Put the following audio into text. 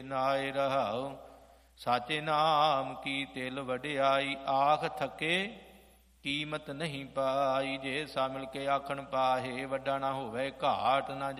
ਨਾਇ ਰਹਾਉ। ਸਾਚੇ ਨਾਮ ਕੀ ਤਿਲ ਵਡਿਆਈ, ਆਖ ਥਕੇ ਕੀਮਤ ਨਹੀਂ ਪਾਈ। ਜੇ ਸਾ ਮਿਲ ਕੇ ਆਖਣ ਪਾਹੇ, ਵੱਡਾ ਨਾ ਹੋਵੇ ਘਾਟ ਨਾ